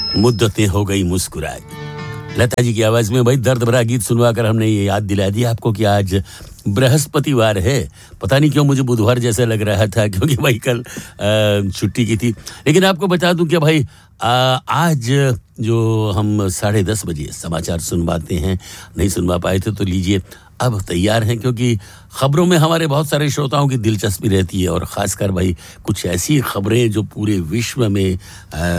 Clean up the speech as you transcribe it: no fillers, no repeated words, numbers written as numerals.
मुद्दतें हो गई मुस्कुराई। लता जी की आवाज में भाई दर्द भरा गीत सुनवाकर हमने ये याद दिला दी आपको कि आज बृहस्पतिवार है। पता नहीं क्यों मुझे बुधवार जैसा लग रहा था, क्योंकि भाई कल छुट्टी की थी। लेकिन आपको बता दूं कि भाई आज जो हम 10:30 बजे समाचार सुनवाते हैं, नहीं सुनवा पाए थे तो लीजिए अब तैयार हैं, क्योंकि खबरों में हमारे बहुत सारे श्रोताओं की दिलचस्पी रहती है, और ख़ासकर भाई कुछ ऐसी खबरें जो पूरे विश्व में